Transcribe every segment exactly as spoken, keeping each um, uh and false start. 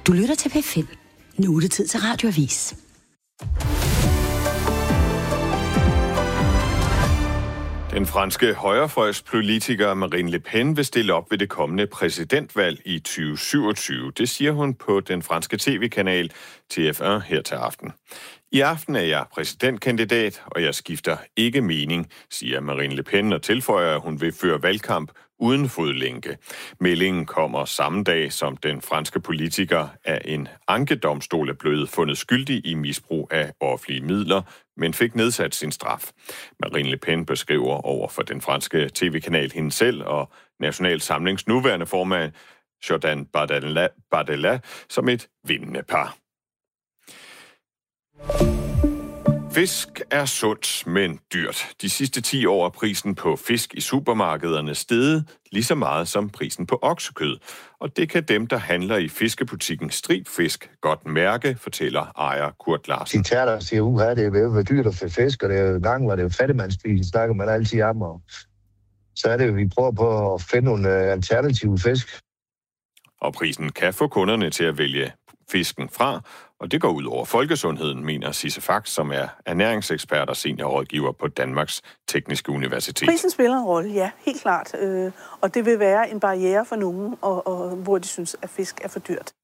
Du lytter til P fem. Nu er det tid til Radioavis. Den franske højrefløjspolitiker Marine Le Pen vil stille op ved det kommende præsidentvalg i tyve syvogtyve. Det siger hun på den franske tv-kanal T F et her til aften. I aften er jeg præsidentkandidat, og jeg skifter ikke mening, siger Marine Le Pen og tilføjer, at hun vil føre valgkamp uden fodlænke. Meldingen kommer samme dag, som den franske politiker af en ankedomstol er blevet fundet skyldig i misbrug af offentlige midler, men fik nedsat sin straf. Marine Le Pen beskriver over for den franske tv-kanal hende selv og National Samlings nuværende formand Jordan Bardella, Bardella som et vindende par. Fisk er sundt, men dyrt. De sidste ti år er prisen på fisk i supermarkederne steget lige så meget som prisen på oksekød. Og det kan dem, der handler i fiskebutikken Stribfisk, godt mærke, fortæller ejer Kurt Larsen. De taler og siger, uha, det er jo dyrt at få fisk, og det er jo gang, hvor det er jo fattigmandsspil, snakker man altid om. Og så er det jo, vi prøver på at finde nogle alternative fisk. Og prisen kan få kunderne til at vælge fisken fra, og det går ud over folkesundheden, mener Sisse Fax, som er ernæringsekspert og seniorrådgiver på Danmarks Tekniske Universitet. Prisen spiller en rolle, ja, helt klart. Øh, og det vil være en barriere for nogen, og, og, hvor de synes, at fisk er for dyrt.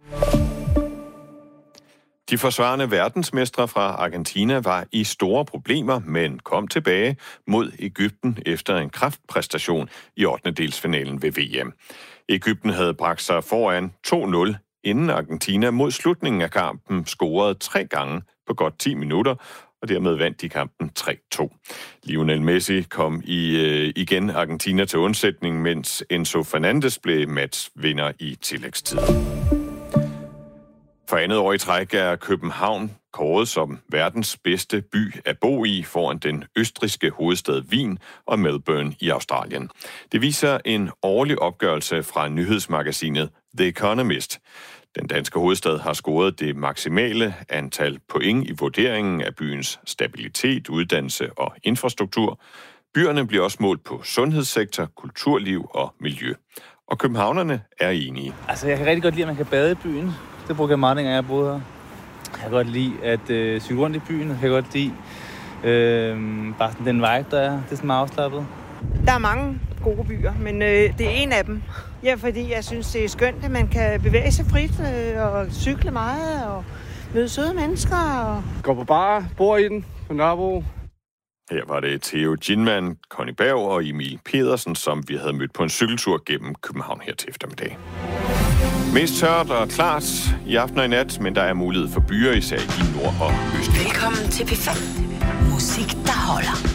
De forsvarende verdensmestre fra Argentina var i store problemer, men kom tilbage mod Egypten efter en kraftpræstation i ottendedelsfinalen ved V M. Egypten havde bragt sig foran to nul, inden Argentina mod slutningen af kampen scorede tre gange på godt ti minutter, og dermed vandt de kampen tre to. Lionel Messi kom i, øh, igen Argentina til undsætning, mens Enzo Fernandez blev matchvinder i tillægstid. For andet år i træk er København kåret som verdens bedste by at bo i foran den østrigske hovedstad Wien og Melbourne i Australien. Det viser en årlig opgørelse fra nyhedsmagasinet The Economist. Den danske hovedstad har scoret det maksimale antal point i vurderingen af byens stabilitet, uddannelse og infrastruktur. Byerne bliver også målt på sundhedssektor, kulturliv og miljø. Og københavnerne er enige. Altså, jeg kan rigtig godt lide, at man kan bade i byen. Det bruger jeg meget, dengang jeg boede her. Jeg kan godt lide at øh, cykle rundt i byen. Jeg kan godt lide øh, bare sådan den vibe, der er. Det er sådan meget afslappet. Der er mange gode byer, men øh, det er en af dem. Ja, fordi jeg synes, det er skønt, at man kan bevæge sig frit øh, og cykle meget og møde søde mennesker. Og... Gå på bar, bor i den på Nørrebro. Her var det Theo Ginman, Conny Berg og Emil Pedersen, som vi havde mødt på en cykeltur gennem København her til eftermiddag. Mest tørt og klart i aften og i nat, men der er mulighed for byer, især i nord og øst. Velkommen til P fem. Musik, der holder.